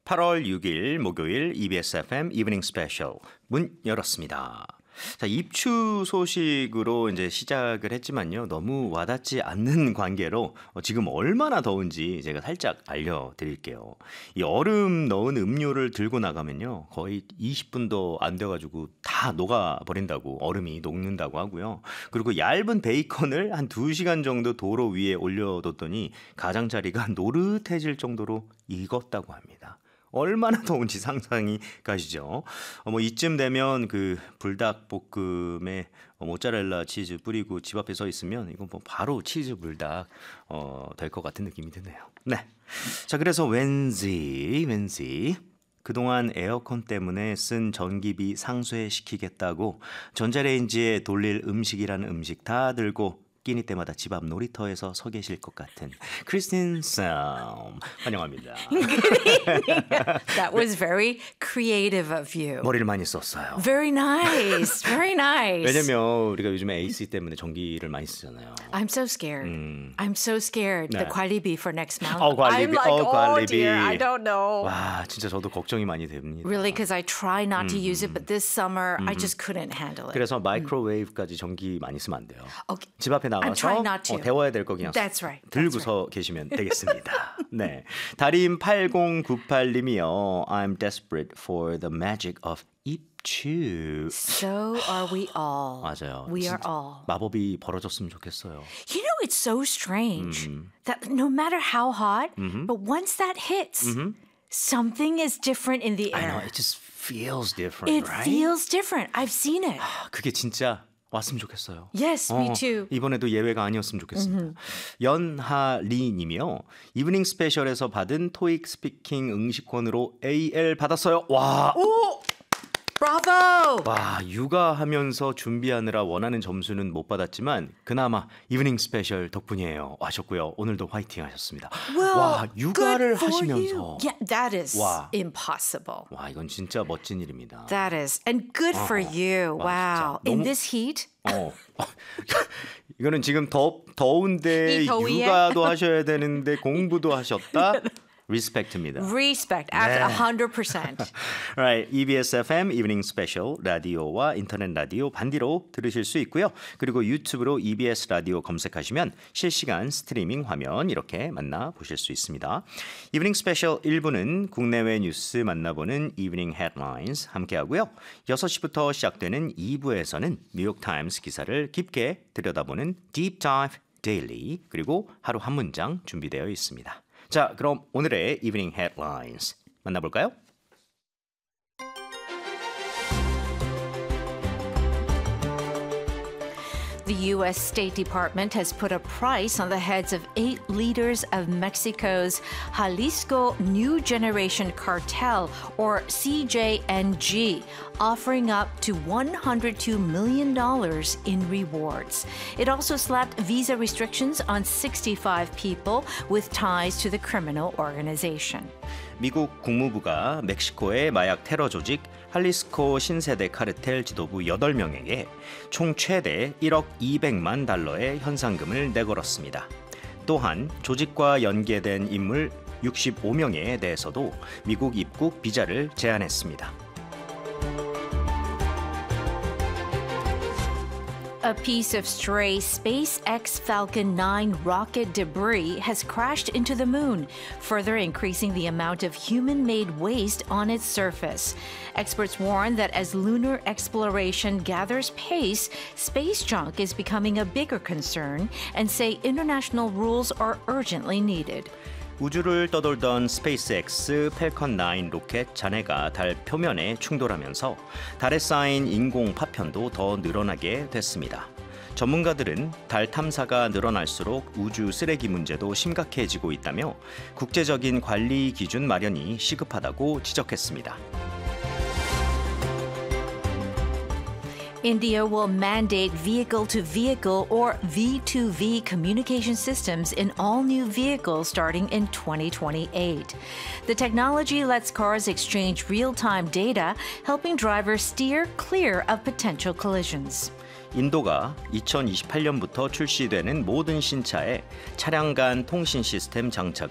8월 6일 목요일 EBS FM 이브닝 스페셜 문 열었습니다. 자, 입추 소식으로 이제 시작을 했지만요. 너무 와닿지 않는 관계로 지금 얼마나 더운지 제가 살짝 알려드릴게요. 이 얼음 넣은 음료를 들고 나가면요. 거의 20분도 안 돼가지고 다 녹아버린다고, 얼음이 녹는다고 하고요. 그리고 얇은 베이컨을 한 2시간 정도 도로 위에 올려뒀더니 가장자리가 노릇해질 정도로 익었다고 합니다. 얼마나 더운지 상상이 가시죠. 이쯤 되면 그 불닭볶음에 모짜렐라 치즈 뿌리고 집 앞에 서 있으면 이건 뭐 바로 치즈 불닭 될 것 같은 느낌이 드네요. 네. 자, 그래서 왠지 그동안 에어컨 때문에 쓴 전기비 상쇄시키겠다고 전자레인지에 돌릴 음식이라는 음식 다 들고 끼니 때마다 집 앞 놀이터에서 서 계실 것 같은 크리스틴 썸 환영합니다. That was very creative of you. 머리를 많이 썼어요. Very nice. Very nice. 왜냐면 우리가 요즘에 AC 때문에 전기를 많이 쓰잖아요. I'm so scared. I'm so scared. 네. The 관리비 for next month. 관리비. I'm like, 관리비. dear, I don't know. 와, 진짜 저도 걱정이 많이 됩니다. Really, because I try not to use it, but this summer I just couldn't handle it. 그래서 마이크로웨이브까지 전기 많이 쓰면 안 돼요. Okay. 집 앞에 I'm trying 나가서 not to. 데워야 될 거 그냥 That's right. 들고서 계시면 되겠습니다. 네, 달인 8098님이요. I'm desperate for the magic of 입추. So are we all. 맞아요. We are 진짜 all. 마법이 벌어졌으면 좋겠어요. You know, it's so strange that no matter how hot, but once that hits, something is different in the I air. know, it just feels different, It right? feels different. I've seen it. 그게 진짜 왔으면 좋겠어요. Yes, me too. 이번에도 예외가 아니었으면 좋겠습니다. 연하리 님이요. 이브닝 스페셜에서 받은 토익 스피킹 응시권으로 AL 받았어요. 와. 오! Bravo! 와, 육아하면서 준비하느라 원하는 점수는 못 받았지만 그나마 이브닝 스페셜 덕분이에요. 하셨고요. 오늘도 화이팅 하셨습니다. Well, 와, 육아를 good for 하시면서. you. Yeah, that is 와. impossible. 와, 이건 진짜 멋진 일입니다. That is. And good for you. 와, Wow. 진짜 In 너무- this heat? 이거는 지금 더운데 이 더위에? 육아도 하셔야 되는데 공부도 하셨다. 리스펙트입니다. Respect. 네. 100%. Right, EBS FM Evening Special 라디오와 인터넷 라디오 반디로 들으실 수 있고요. 그리고 유튜브로 EBS 라디오 검색하시면 실시간 스트리밍 화면 이렇게 만나보실 수 있습니다. Evening Special 1부는 국내외 뉴스 만나보는 Evening Headlines 함께하고요. 6시부터 시작되는 2부에서는 뉴욕타임스 기사를 깊게 들여다보는 Deep Dive Daily 그리고 하루 한 문장 준비되어 있습니다. 자, 그럼 오늘의 Evening Headlines 만나볼까요? The U.S. State Department has put a price on the heads of 8 leaders of Mexico's Jalisco New Generation Cartel, or CJNG, offering up to $102 million in rewards. It also slapped visa restrictions on 65 people with ties to the criminal organization. 미국 국무부가 멕시코의 마약 테러 조직 할리스코 신세대 카르텔 지도부 8명에게 총 최대 1억 200만 달러의 현상금을 내걸었습니다. 또한 조직과 연계된 인물 65명에 대해서도 미국 입국 비자를 제한했습니다. A piece of stray SpaceX Falcon 9 rocket debris has crashed into the moon, further increasing the amount of human-made waste on its surface. Experts warn that as lunar exploration gathers pace, space junk is becoming a bigger concern and say international rules are urgently needed. 우주를 떠돌던 스페이스X 펠컨 9 로켓 잔해가 달 표면에 충돌하면서 달에 쌓인 인공 파편도 더 늘어나게 됐습니다. 전문가들은 달 탐사가 늘어날수록 우주 쓰레기 문제도 심각해지고 있다며 국제적인 관리 기준 마련이 시급하다고 지적했습니다. India will mandate vehicle-to-vehicle or V2V communication systems in all new vehicles starting in 2028. The technology lets cars exchange real-time data, helping drivers steer clear of potential collisions. 인도가 2028년부터 출시되는 모든 신차에 차량 간 통신 시스템 장착을